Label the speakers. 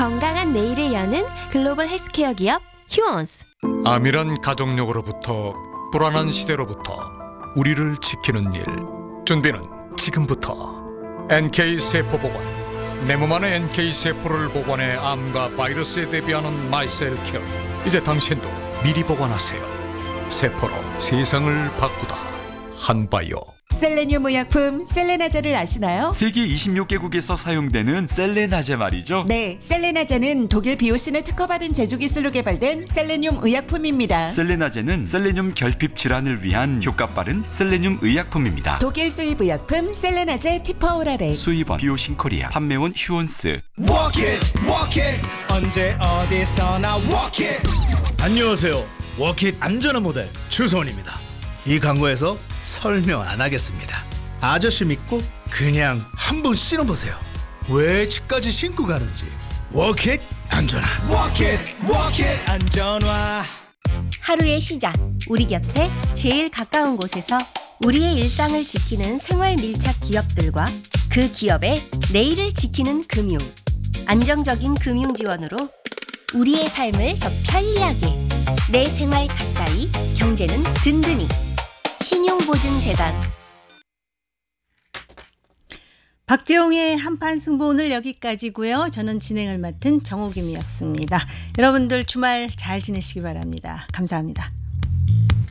Speaker 1: 건강한 내일을 여는 글로벌 헬스케어 기업 휴원스.
Speaker 2: 암이란 가족력으로부터 불안한 시대로부터 우리를 지키는 일. 준비는 지금부터. NK세포보건. 내 몸 안에 NK세포를 보관해 암과 바이러스에 대비하는 마이셀케어. 이제 당신도 미리 보관하세요. 세포로 세상을 바꾸다. 한바이오.
Speaker 3: 셀레늄 의약품 셀레나제를 아시나요?
Speaker 4: 세계 26개국에서 사용되는 셀레나제 말이죠.
Speaker 3: 네, 셀레나제는 독일 비오신에 특허받은 제조 기술로 개발된 셀레늄 의약품입니다.
Speaker 4: 셀레나제는 셀레늄 결핍 질환을 위한 효과 빠른 셀레늄 의약품입니다.
Speaker 3: 독일 수입 의약품 셀레나제 티퍼오라레.
Speaker 4: 수입원 비오신 코리아, 판매원 휴원스.
Speaker 5: Walk it 언제 어디서나 walk it.
Speaker 6: 안녕하세요. 워킷 안전한 모델 주소원입니다. 이 광고에서 설명 안 하겠습니다. 아저씨 믿고 그냥 한번 신어보세요. 왜 집까지 신고 가는지. 워킷 안전한.
Speaker 5: Walk it 안전화.
Speaker 1: 하루의 시작. 우리 곁에 제일 가까운 곳에서 우리의 일상을 지키는 생활 밀착 기업들과 그 기업의 내일을 지키는 금융. 안정적인 금융 지원으로 우리의 삶을 더 편리하게. 내 생활 가까이, 경제는 든든히. 신용보증재단.
Speaker 7: 박재홍의 한판 승부 오늘 여기까지고요. 저는 진행을 맡은 정호김이었습니다. 여러분들 주말 잘 지내시기 바랍니다. 감사합니다.